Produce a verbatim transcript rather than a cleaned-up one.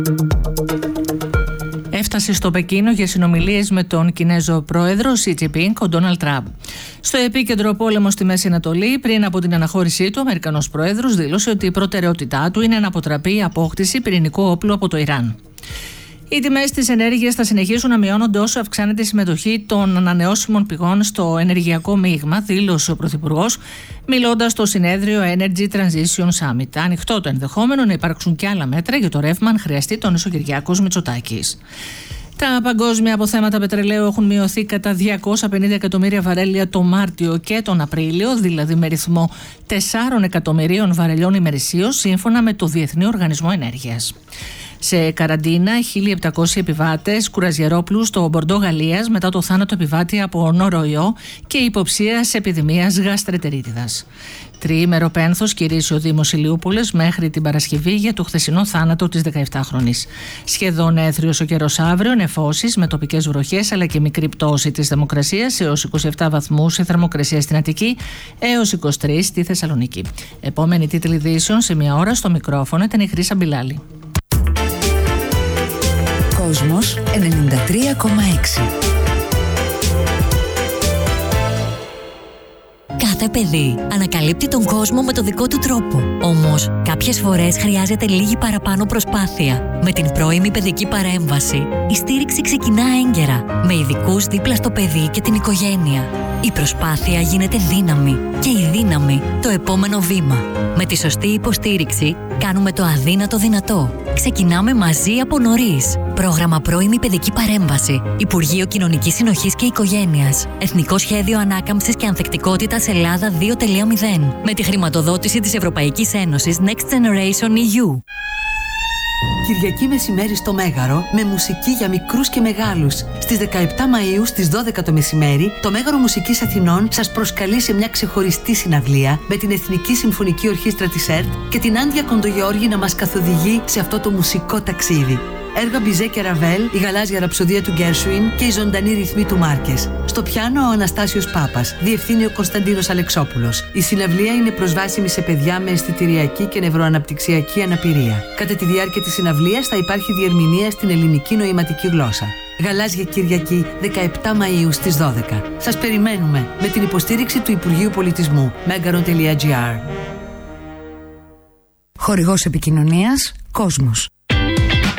Έφτασε στο Πεκίνο για συνομιλίες με τον Κινέζο πρόεδρο Σι Τζινπίνγκ, ο Ντόναλντ Τραμπ. Στο επίκεντρο πόλεμο στη Μέση Ανατολή, πριν από την αναχώρησή του, ο Αμερικανός πρόεδρος δήλωσε ότι η προτεραιότητά του είναι να αποτραπεί η απόκτηση πυρηνικού όπλου από το Ιράν. Οι τιμές της ενέργειας θα συνεχίσουν να μειώνονται όσο αυξάνεται η συμμετοχή των ανανεώσιμων πηγών στο ενεργειακό μείγμα, δήλωσε ο Πρωθυπουργός, μιλώντας στο συνέδριο Energy Transition Summit. Ανοιχτό το ενδεχόμενο να υπάρξουν και άλλα μέτρα για το ρεύμα αν χρειαστεί τον Κυριάκος Μητσοτάκης. Τα παγκόσμια αποθέματα πετρελαίου έχουν μειωθεί κατά διακόσια πενήντα εκατομμύρια βαρέλια το Μάρτιο και τον Απρίλιο, δηλαδή με ρυθμό τεσσάρων εκατομμυρίων βαρελιών ημερησίως, σύμφωνα με το Διεθνή Οργανισμό Ενέργειας. Σε καραντίνα, χίλια επτακόσιοι επιβάτες κουραζιερόπλου στο Μπορντό Γαλλίας μετά το θάνατο επιβάτη από νόροϊό και υποψίας επιδημίας γαστρεντερίτιδας. Τριήμερο πένθος κηρύσσει ο Δήμος Ηλιούπολης μέχρι την Παρασκευή για το χθεσινό θάνατο της δεκαεπτάχρονης. Σχεδόν έθριος ο καιρός αύριο, νεφώσεις με τοπικές βροχές αλλά και μικρή πτώση της θερμοκρασίας έως είκοσι επτά βαθμούς η θερμοκρασία στην Αττική έως είκοσι τρεις στη Θεσσαλονίκη. Επόμενη τίτλη ειδήσεων σε μία ώρα στο μικρόφωνο ήταν η Χρύσα Μπιλάλη. Κόσμος ενενήντα τρία κόμμα έξι. Κάθε παιδί ανακαλύπτει τον κόσμο με το δικό του τρόπο. Όμως, κάποιες φορές χρειάζεται λίγη παραπάνω προσπάθεια. Με την πρώιμη παιδική παρέμβαση, η στήριξη ξεκινά έγκαιρα, με ειδικούς δίπλα στο παιδί και την οικογένεια. Η προσπάθεια γίνεται δύναμη και η δύναμη το επόμενο βήμα. Με τη σωστή υποστήριξη, κάνουμε το αδύνατο δυνατό. Ξεκινάμε μαζί από νωρίς. Πρόγραμμα Πρώιμη Παιδική Παρέμβαση. Υπουργείο Κοινωνικής Συνοχής και Οικογένειας. Εθνικό Σχέδιο Ανάκαμψης και Ανθεκτικότητας Ελλάδα δύο κόμμα μηδέν. Με τη χρηματοδότηση της Ευρωπαϊκής Ένωσης Next Generation ι γιου. Κυριακή μεσημέρι στο Μέγαρο με μουσική για μικρούς και μεγάλους. Στις δεκαεπτά Μαΐου στις δώδεκα το μεσημέρι, το Μέγαρο Μουσικής Αθηνών σας προσκαλεί σε μια ξεχωριστή συναυλία με την Εθνική Συμφωνική Ορχήστρα της ΕΡΤ και την Άντια Κοντογιώργη να μας καθοδηγεί σε αυτό το μουσικό ταξίδι. Έργα Μπιζέ και Ραβέλ, η γαλάζια ραψοδία του Γκέρσουιν και οι ζωντανοί ρυθμοί του Μάρκες. Στο πιάνο ο Αναστάσιος Πάπας, διευθύνει ο Κωνσταντίνος Αλεξόπουλος. Η συναυλία είναι προσβάσιμη σε παιδιά με αισθητηριακή και νευροαναπτυξιακή αναπηρία. Κατά τη διάρκεια της συναυλίας θα υπάρχει διερμηνία στην ελληνική νοηματική γλώσσα. Γαλάζια Κυριακή, δεκαεπτά Μαΐου στις δώδεκα. Σας περιμένουμε με την υποστήριξη του Υπουργείου Πολιτισμού. μέγαρο τελεία τζι άρ. Χορηγός επικοινωνίας Κόσμος.